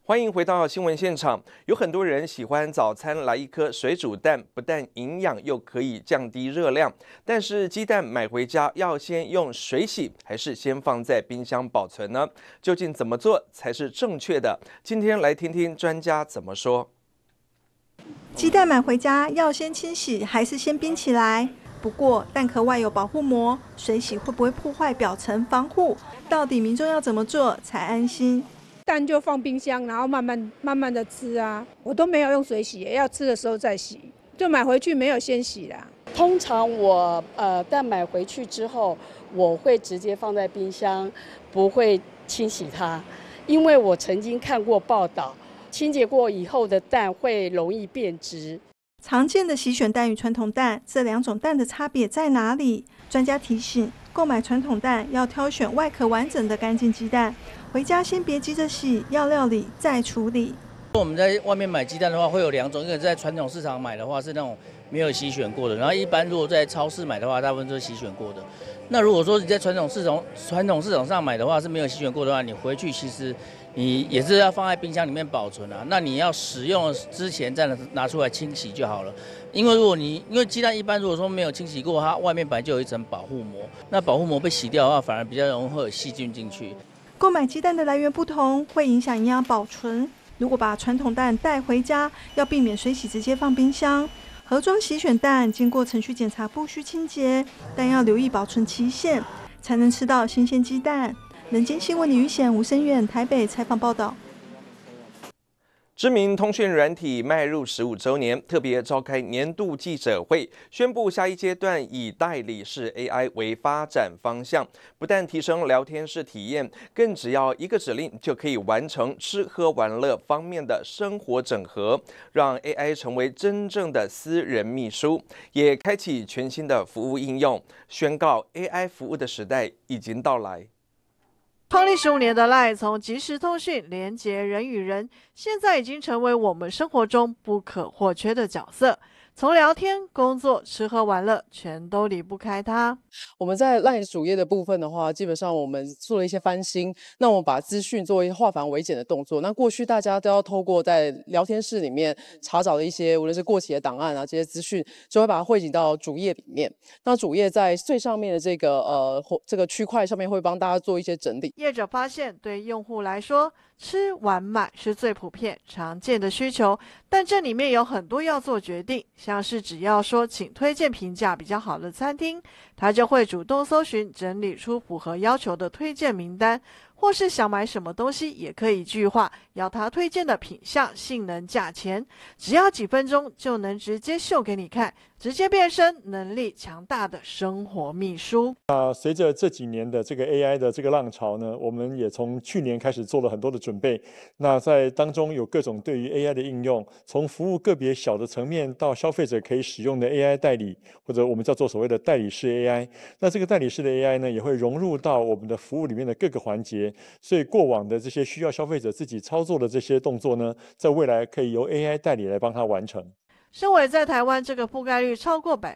欢迎回到新闻现场。有很多人喜欢早餐来一颗水煮蛋，不但营养，又可以降低热量。但是鸡蛋买回家要先用水洗，还是先放在冰箱保存呢？究竟怎么做才是正确的？今天来听听专家怎么说。 鸡蛋买回家要先清洗，还是先冰起来？不过蛋壳外有保护膜，水洗会不会破坏表层防护？到底民众要怎么做才安心？ 蛋就放冰箱，然后慢慢的吃啊。我都没有用水洗，要吃的时候再洗，就买回去没有先洗啦。 通常我蛋买回去之后，我会直接放在冰箱，不会清洗它，因为我曾经看过报道，清洁过以后的蛋会容易变质。 常见的洗选蛋与传统蛋，这两种蛋的差别在哪里？专家提醒，购买传统蛋要挑选外壳完整的干净鸡蛋，回家先别急着洗，要料理再处理。 我们在外面买鸡蛋的话，会有两种，一个在传统市场买的话是那种没有洗选过的，然后一般如果在超市买的话，大部分都是洗选过的。那如果说你在传统市场上买的话是没有洗选过的话，你回去其实你也是要放在冰箱里面保存啊。那你要使用之前再拿出来清洗就好了。因为鸡蛋一般如果说没有清洗过，它外面本来就有一层保护膜，那保护膜被洗掉的话，反而比较容易会有细菌进去。 购买鸡蛋的来源不同，会影响营养保存。如果把传统蛋带回家，要避免水洗直接放冰箱。盒装洗选蛋经过程序检查，不需清洁，但要留意保存期限，才能吃到新鲜鸡蛋。人间新闻李玉贤、吴声远台北采访报道。 知名通讯软体迈入15周年，特别召开年度记者会，宣布下一阶段以代理式 AI 为发展方向，不但提升聊天室体验，更只要一个指令就可以完成吃喝玩乐方面的生活整合，让 AI 成为真正的私人秘书，也开启全新的服务应用，宣告 AI 服务的时代已经到来。 创立15年的 LINE 从即时通讯连结人与人，现在已经成为我们生活中不可或缺的角色。从聊天、工作、吃喝玩乐，全都离不开它。 我们在 LINE 主页的部分的话，基本上我们做了一些翻新，那我们把资讯做一些化繁为简的动作。那过去大家都要透过在聊天室里面查找的一些无论是过期的档案啊这些资讯，就会把它汇集到主页里面。那主页在最上面的这个区块上面会帮大家做一些整理。 业者发现，对用户来说，吃玩买是最普遍常见的需求，但这里面有很多要做决定，像是只要说请推荐评价比较好的餐厅，他就会主动搜寻整理出符合要求的推荐名单，或是想买什么东西也可以一句话要他推荐的品项、性能、价钱，只要几分钟就能直接秀给你看，直接变身能力强大的生活秘书。 随着这几年的这个 AI 的这个浪潮呢，我们也从去年开始做了很多的准备。那在当中有各种对于 AI 的应用，从服务个别小的层面到消费者可以使用的 AI 代理，或者我们叫做所谓的代理式 AI。那这个代理式的 AI 呢，也会融入到我们的服务里面的各个环节。所以过往的这些需要消费者自己操作的这些动作呢，在未来可以由 AI 代理来帮他完成。 身为在台湾这个覆盖率超过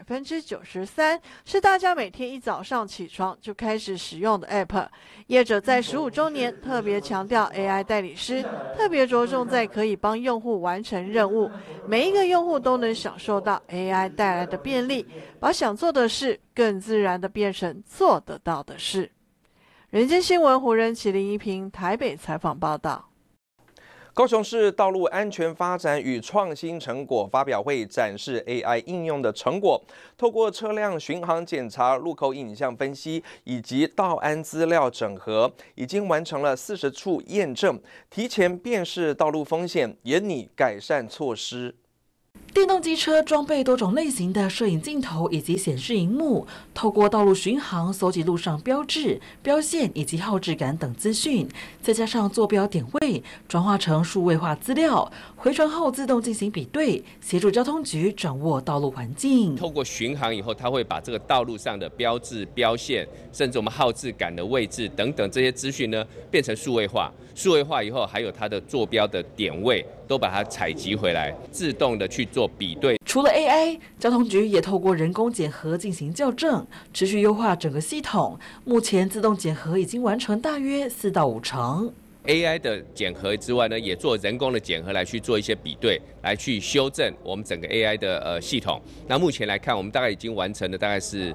93%，是大家每天一早上起床就开始使用的 App。业者在15周年特别强调 AI 代理师，特别着重在可以帮用户完成任务，每一个用户都能享受到 AI 带来的便利，把想做的事更自然地变成做得到的事。人间新闻胡仁麒、林一平台北采访报道。 高雄市道路安全发展与创新成果发表会展示 AI 应用的成果，透过车辆巡航检查、路口影像分析以及道安资料整合，已经完成了40处验证，提前辨识道路风险，研拟改善措施。 电动机车装备多种类型的摄影镜头以及显示萤幕，透过道路巡航搜集路上标志、标线以及号志杆等资讯，再加上坐标点位，转化成数位化资料，回传后自动进行比对，协助交通局掌握道路环境。 透过巡航以后，它会把这个道路上的标志、标线，甚至我们号志杆的位置等等这些资讯呢，变成数位化。数位化以后，还有它的坐标的点位，都把它采集回来，自动的去做比对。 除了 AI， 交通局也透过人工检核进行校正，持续优化整个系统。目前自动检核已经完成大约4到5成。 AI 的检核之外呢，也做人工的检核来去做一些比对，来去修正我们整个 AI 的系统。那目前来看，我们大概已经完成了大概是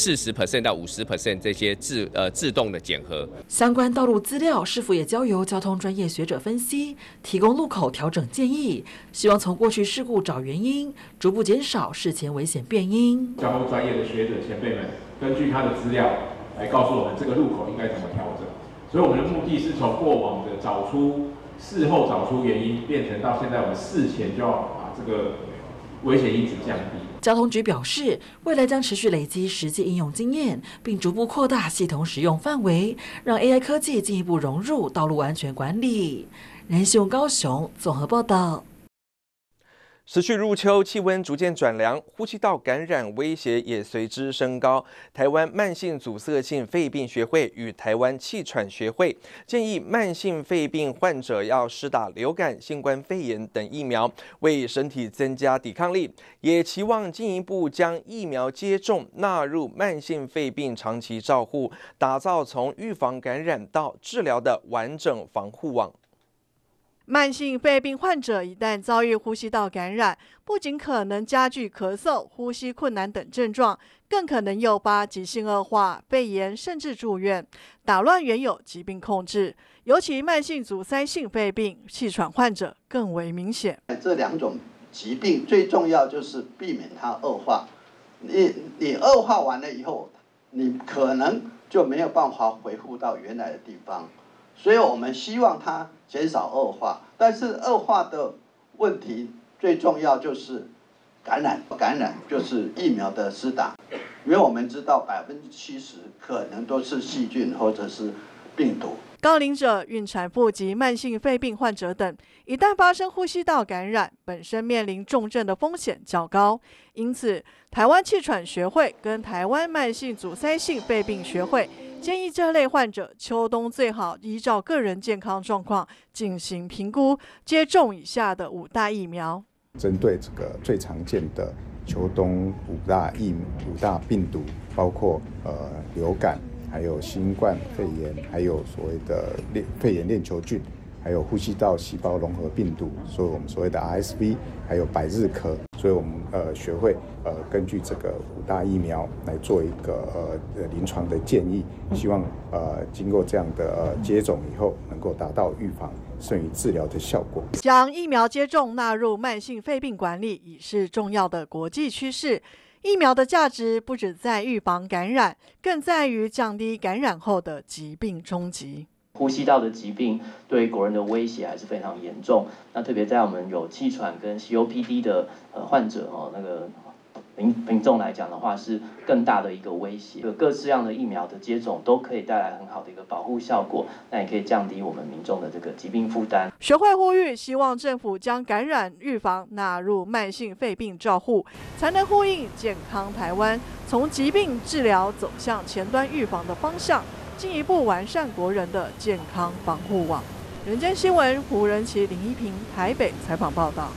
40% 到50% 这些自动的检核。 相关道路资料是否也交由交通专业学者分析，提供路口调整建议，希望从过去事故找原因，逐步减少事前危险变因。 交通专业的学者前辈们，根据他的资料来告诉我们这个路口应该怎么调整。所以我们的目的是从过往的事后找出原因，变成到现在我们事前就要把这个危险因子降低。 交通局表示，未来将持续累积实际应用经验，并逐步扩大系统使用范围，让 AI 科技进一步融入道路安全管理。人新闻高雄综合报道。 持续入秋，气温逐渐转凉，呼吸道感染威胁也随之升高。台湾慢性阻塞性肺病学会与台湾气喘学会建议，慢性肺病患者要施打流感、新冠肺炎等疫苗，为身体增加抵抗力，也期望进一步将疫苗接种纳入慢性肺病长期照护，打造从预防感染到治疗的完整防护网。 慢性肺病患者一旦遭遇呼吸道感染，不仅可能加剧咳嗽、呼吸困难等症状，更可能诱发急性恶化、肺炎，甚至住院，打乱原有疾病控制。尤其慢性阻塞性肺病、气喘患者更为明显。 这两种疾病最重要就是避免它恶化。你恶化完了以后，你可能就没有办法恢复到原来的地方。所以我们希望它减少恶化，但是恶化的问题最重要就是感染就是疫苗的施打，因为我们知道70%可能都是细菌或者是病毒。 高龄者、孕产妇及慢性肺病患者等，一旦发生呼吸道感染，本身面临重症的风险较高。因此，台湾气喘学会跟台湾慢性阻塞性肺病学会建议这类患者秋冬最好依照个人健康状况进行评估，接种以下的5大疫苗。 针对这个最常见的秋冬5大病毒，包括流感，还有新冠肺炎，还有所谓的肺炎链球菌，还有呼吸道细胞融合病毒，所以我们所谓的 RSV， 还有百日咳。所以我们学会根据这个5大疫苗来做一个临床的建议，希望经过这样的接种以后，能够达到预防胜于治疗的效果。 将疫苗接种纳入慢性肺病管理已是重要的国际趋势。疫苗的价值不只在预防感染，更在于降低感染后的疾病冲击。 呼吸道的疾病对国人的威胁还是非常严重。那特别在我们有气喘跟 COPD 的患者那个民众来讲的话，是更大的一个威胁。各式样的疫苗的接种都可以带来很好的一个保护效果，那也可以降低我们民众的这个疾病负担。 学会呼吁，希望政府将感染预防纳入慢性肺病照护，才能呼应健康台湾从疾病治疗走向前端预防的方向，进一步完善国人的健康防护网。人间新闻胡仁琪、林一平台北采访报道。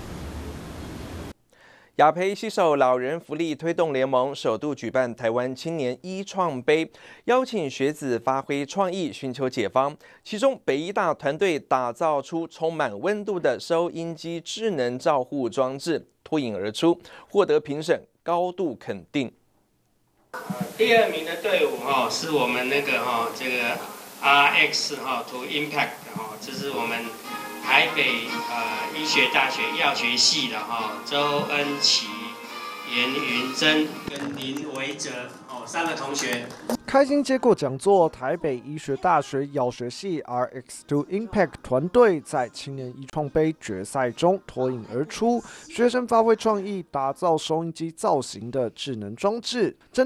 雅培携手老人福利推动联盟首度举办台湾青年医创杯，邀请学子发挥创意，寻求解方。其中北医大团队打造出充满温度的收音机智能照护装置，脱颖而出，获得评审高度肯定。 第2名的队伍是我们这个 RX to Impact 这是我们台北医学大学药学系的周恩琪、严云珍跟林维哲3个同学。 开心接过讲座，台北医学大学药学系 RX to Impact 团队在青年医创杯决赛中脱颖而出，学生发挥创意，打造收音机造型的智能装置。